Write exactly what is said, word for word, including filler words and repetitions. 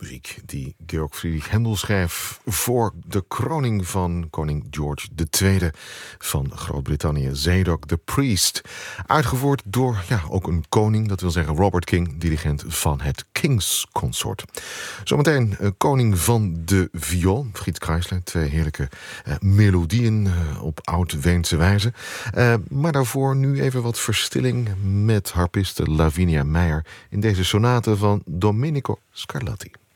Muziek die Georg Friedrich Händel schreef voor de kroning van koning George de Tweede van Groot-Brittannië, Zadok the Priest. Uitgevoerd door ja, ook een koning, dat wil zeggen Robert King, dirigent van het King's Consort. Zometeen uh, koning van de viool, Fritz Kreisler. Twee heerlijke uh, melodieën uh, op oud-Weense wijze. Uh, maar daarvoor nu even wat verstilling met harpiste Lavinia Meijer in deze sonate van Domenico Scarlatti.